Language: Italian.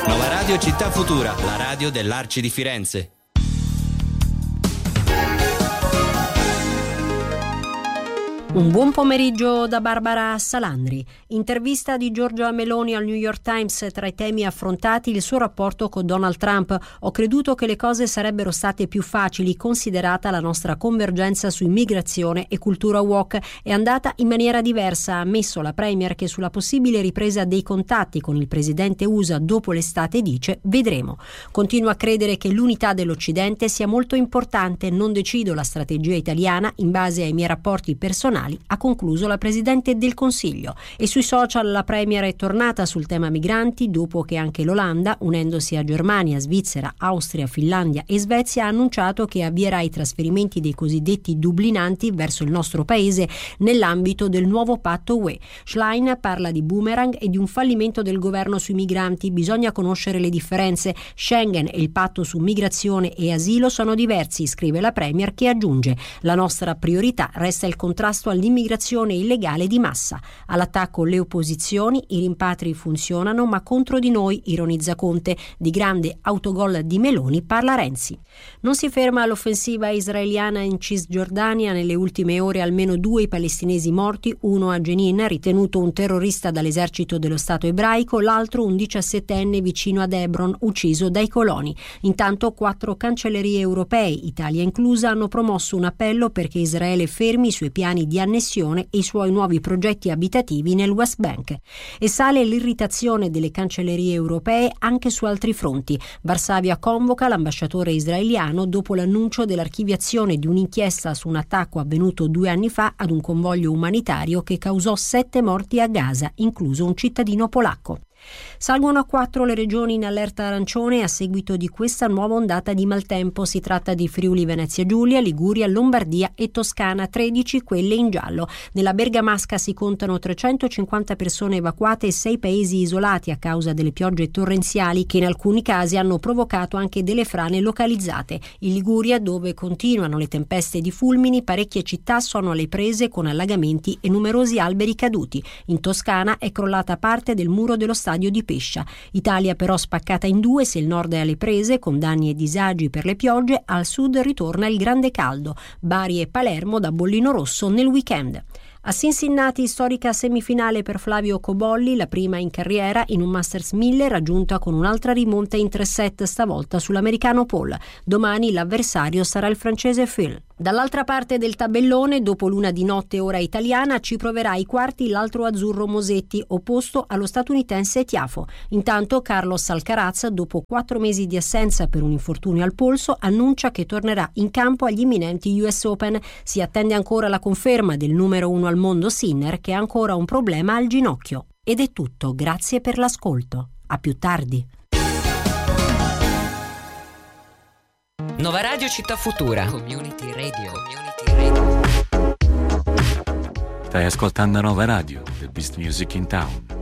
Nova Radio Città Futura, la radio dell'Arci di Firenze. Un buon pomeriggio da Barbara Salandri. Intervista di Giorgia Meloni al New York Times. Tra i temi affrontati il suo rapporto con Donald Trump. Ho creduto che le cose sarebbero state più facili considerata la nostra convergenza su immigrazione e cultura woke. È andata in maniera diversa, ha ammesso la Premier, che sulla possibile ripresa dei contatti con il presidente USA dopo l'estate dice vedremo. Continua a credere che l'unità dell'Occidente sia molto importante. Non decido la strategia italiana in base ai miei rapporti personali, ha concluso la Presidente del Consiglio. E sui social la Premier è tornata sul tema migranti dopo che anche l'Olanda, unendosi a Germania, Svizzera, Austria, Finlandia e Svezia, ha annunciato che avvierà i trasferimenti dei cosiddetti dublinanti verso il nostro paese nell'ambito del nuovo patto UE. Schlein parla di boomerang e di un fallimento del governo sui migranti. Bisogna conoscere le differenze. Schengen e il patto su migrazione e asilo sono diversi, scrive la Premier, che aggiunge: la nostra priorità resta il contrasto all'immigrazione illegale di massa. All'attacco le opposizioni, i rimpatri funzionano ma contro di noi, ironizza Conte. Di grande autogol di Meloni parla Renzi. Non si ferma l'offensiva israeliana in Cisgiordania. Nelle ultime ore almeno 2 i palestinesi morti, uno a Jenin, ritenuto un terrorista dall'esercito dello Stato ebraico, l'altro un 17enne vicino ad Hebron, ucciso dai coloni. Intanto 4 cancellerie europee, Italia inclusa, hanno promosso un appello perché Israele fermi i suoi piani di annessione e i suoi nuovi progetti abitativi nel West Bank. E sale l'irritazione delle cancellerie europee anche su altri fronti. Varsavia convoca l'ambasciatore israeliano dopo l'annuncio dell'archiviazione di un'inchiesta su un attacco avvenuto 2 anni fa ad un convoglio umanitario che causò 7 morti a Gaza, incluso un cittadino polacco. Salgono a 4 le regioni in allerta arancione a seguito di questa nuova ondata di maltempo. Si tratta di Friuli Venezia Giulia, Liguria, Lombardia e Toscana, 13 quelle in giallo. Nella Bergamasca si contano 350 persone evacuate e 6 paesi isolati a causa delle piogge torrenziali che in alcuni casi hanno provocato anche delle frane localizzate. In Liguria, dove continuano le tempeste di fulmini, parecchie città sono alle prese con allagamenti e numerosi alberi caduti. In Toscana è crollata parte del muro dello stadio di Pescia. Italia però spaccata in 2, se il nord è alle prese con danni e disagi per le piogge, al sud ritorna il grande caldo. Bari e Palermo da bollino rosso nel weekend. A Cincinnati, storica semifinale per Flavio Cobolli, la prima in carriera in un Masters 1000, raggiunta con un'altra rimonta in 3 set, stavolta sull'americano Paul. Domani l'avversario sarà il francese Phil. Dall'altra parte del tabellone, dopo l'una di notte ora italiana, ci proverà ai quarti l'altro azzurro Mosetti, opposto allo statunitense Tiafo. Intanto Carlos Alcaraz, dopo 4 mesi di assenza per un infortunio al polso, annuncia che tornerà in campo agli imminenti US Open. Si attende ancora la conferma del numero 1 al mondo Sinner, che ha ancora un problema al ginocchio. Ed è tutto, grazie per l'ascolto. A più tardi. Nova Radio Città Futura. Community Radio. Stai ascoltando Nova Radio, the best music in town.